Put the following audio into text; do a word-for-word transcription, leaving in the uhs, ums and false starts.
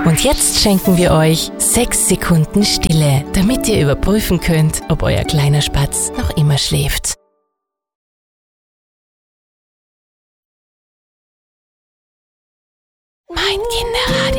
Und jetzt schenken wir euch sechs Sekunden Stille, damit ihr überprüfen könnt, ob euer kleiner Spatz noch immer schläft. Mein Kinderradio.